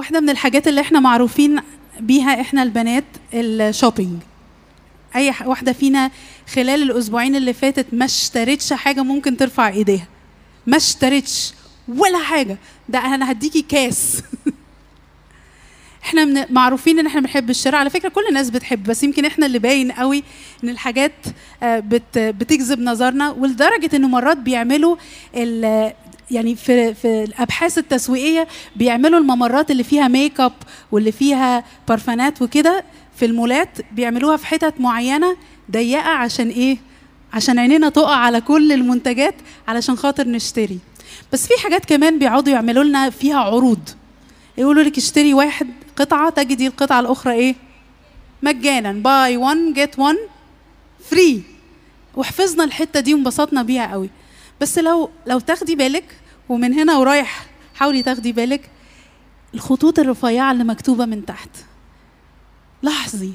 واحدة من الحاجات اللي احنا معروفين بيها احنا البنات الشوبينج. اي واحدة فينا خلال الاسبوعين اللي فاتت ما اشترتش حاجة ممكن ترفع ايديها، ما اشترتش ولا حاجة، ده انا هديكي كاس. احنا معروفين ان احنا بنحب الشراء، على فكرة كل الناس بتحب، بس يمكن احنا اللي باين قوي ان الحاجات بتجذب نظرنا، ولدرجة انه مرات بيعملوا يعني في الابحاث التسويقيه بيعملوا الممرات اللي فيها ميك اب واللي فيها بارفانات وكده في المولات، بيعملوها في حتت معينه ضيقه. عشان ايه؟ عشان عينينا تقع على كل المنتجات علشان خاطر نشتري. بس في حاجات كمان بيقعدوا يعملوا لنا فيها عروض، يقولوا لك اشتري واحد قطعه تجدي القطعه الاخرى ايه؟ مجانا، باي 1 جيت 1 فري. وحفظنا الحته دي وانبسطنا بيها قوي. بس لو تاخدي بالك ومن هنا ورايح حاولي تاخدي بالك الخطوط الرفيعه اللي مكتوبه من تحت. لاحظي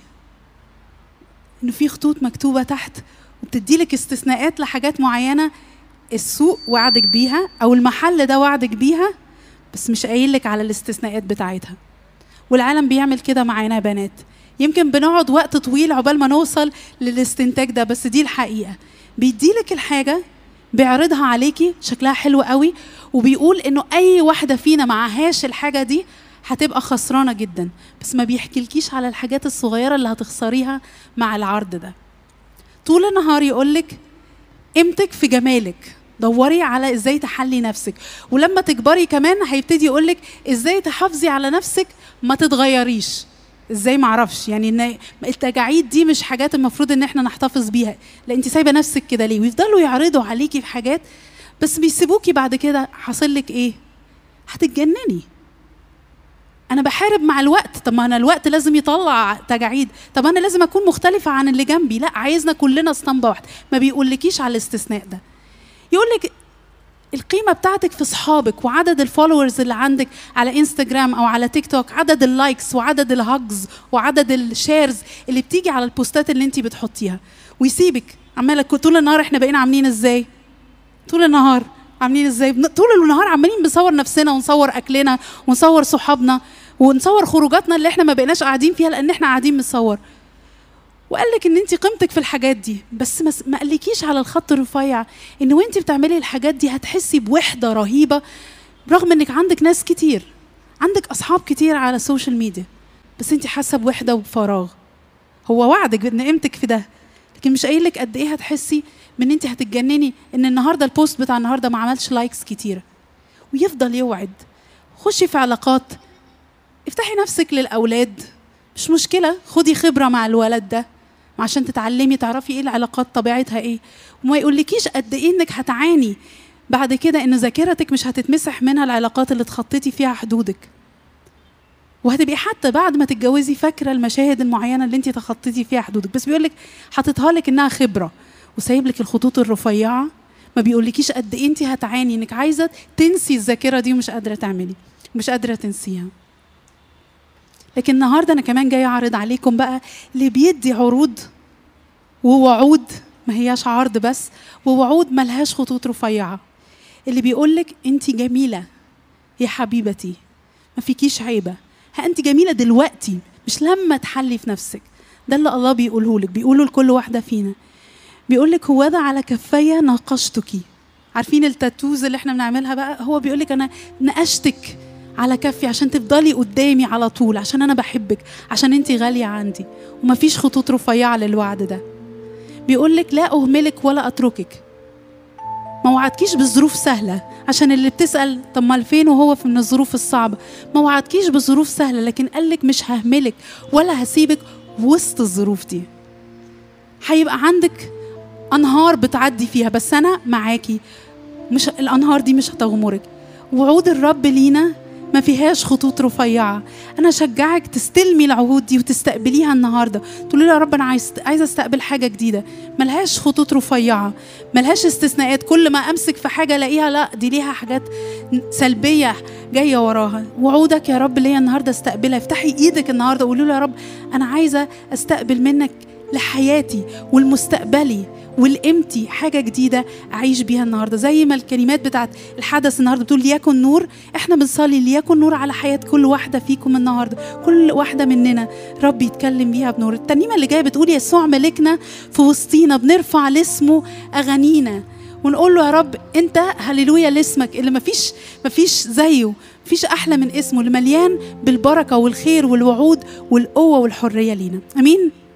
انه في خطوط مكتوبه تحت وبتدي لك استثناءات لحاجات معينه السوق وعدك بيها او المحل ده وعدك بيها، بس مش قايل لك على الاستثناءات بتاعتها. والعالم بيعمل كده معانا يا بنات، يمكن بنقعد وقت طويل عقبال ما نوصل للاستنتاج ده، بس دي الحقيقه. بيدي لك الحاجه بيعرضها عليكي شكلها حلو قوي، وبيقول انه اي واحده فينا معهاش الحاجه دي هتبقى خسرانه جدا، بس ما بيحكيلكيش على الحاجات الصغيره اللي هتخسريها مع العرض ده. طول النهار يقولك قيمتك في جمالك، دوري على ازاي تحلي نفسك، ولما تكبري كمان هيبتدي يقولك ازاي تحافظي على نفسك ما تتغيريش. ازاي؟ معرفش، يعني ان التجاعيد دي مش حاجات المفروض ان احنا نحتفظ بيها، لا انت سايبه نفسك كده ليه؟ ويفضلوا يعرضوا عليكي في حاجات بس بيسيبوكي بعد كده حاصل لك ايه؟ هتتجنني. انا بحارب مع الوقت، طب ما انا الوقت لازم يطلع تجاعيد، طب انا لازم اكون مختلفه عن اللي جنبي، لا عايزنا كلنا اسطمبه واحده. ما بيقولكيش على الاستثناء ده، يقولك القيمة بتاعتك في صحابك وعدد الفولورز اللي عندك على انستجرام او على تيك توك، عدد اللايكس وعدد الهاجز وعدد الشيرز اللي بتيجي على البوستات اللي انت بتحطيها، ويسيبك عمالة طول النهار. احنا بقينا عاملين ازاي؟ طول النهار عاملين ازاي؟ طول النهار عمالين بنصور نفسنا ونصور اكلنا ونصور صحابنا ونصور خروجاتنا اللي احنا ما بقيناش قاعدين فيها لان احنا قاعدين بنصور. وقال لك ان انت قيمتك في الحاجات دي، بس ما قالكيش على الخط الرفيع ان وانت بتعملي الحاجات دي هتحسي بوحده رهيبه، رغم انك عندك ناس كتير، عندك اصحاب كتير على السوشيال ميديا، بس انت حاسه بوحده وبفراغ. هو وعدك ان قيمتك في ده، لكن مش قايل لك قد ايه هتحسي من انت هتتجنني ان النهارده البوست بتاع النهارده ما عملش لايكس كتيره. ويفضل يوعد. خشي في علاقات، افتحي نفسك للاولاد، مش مشكله، خدي خبره مع الولد ده عشان تتعلمي تعرفي ايه العلاقات طبيعتها ايه، وما يقولكيش قد ايه انك هتعاني بعد كده ان ذاكرتك مش هتتمسح منها العلاقات اللي اتخطيتي فيها حدودك، وهتبقي حتى بعد ما تتجوزي فاكره المشاهد المعينه اللي انت تخطيتي فيها حدودك، بس بيقولك حاططها لك انها خبره وسايب لك الخطوط الرفيعه. ما بيقولكيش قد ايه انت هتعاني انك عايزه تنسي الذاكره دي ومش قادره تعملي، مش قادره تنسيها. لكن النهارده انا كمان جايه اعرض عليكم بقى اللي بيدي عروض ووعود، ما هياش عرض بس، ووعود ملهاش خطوط رفيعه. اللي بيقولك انت جميله يا حبيبتي، ما فيكيش عيبه، انت جميله دلوقتي مش لما تحلي في نفسك. ده اللي الله بيقوله لك، بيقوله لكل واحده فينا. بيقولك هو ده على كفايه ناقشتك. عارفين التاتوز اللي احنا بنعملها بقى؟ هو بيقولك انا نقشتك على كفي عشان تفضلي قدامي على طول، عشان انا بحبك، عشان انتي غالية عندي، ومفيش خطوط رفيعة للوعد ده. بيقولك لا اهملك ولا اتركك. ما وعدكيش بالظروف سهلة، عشان اللي بتسأل طب ما فين وهو في من الظروف الصعبة، ما وعدكيش بظروف سهلة، لكن قالك مش ههملك ولا هسيبك وسط الظروف دي. هيبقى عندك انهار بتعدي فيها بس انا معاكي، مش الانهار دي مش هتغمرك. وعود الرب لينا ما فيهاش خطوط رفيعة. أنا أشجعك تستلمي العهود دي وتستقبليها النهاردة، تقولي له يا رب أنا عايزة أستقبل حاجة جديدة ملهاش خطوط رفيعة، ملهاش استثناءات. كل ما أمسك في حاجة ألاقيها لا دي ليها حاجات سلبية جاية وراها. وعودك يا رب ليا النهاردة استقبلها. افتحي إيدك النهاردة وقولي له يا رب أنا عايزة أستقبل منك لحياتي والمستقبلي والقيمتي حاجة جديدة أعيش بيها النهاردة. زي ما الكلمات بتاعت الحدث النهاردة بتقول ليكن نور، احنا بنصلي ليكن نور على حياة كل واحدة فيكم النهاردة، كل واحدة مننا رب يتكلم بيها بنور. الترنيمة اللي جاية بتقول يسوع ملكنا في وسطينا، بنرفع لاسمه أغانينا ونقول له يا رب انت هللويا لاسمك اللي مفيش زيه، مفيش أحلى من اسمه اللي مليان بالبركة والخير والوعود والقوة والحرية لينا. أمين.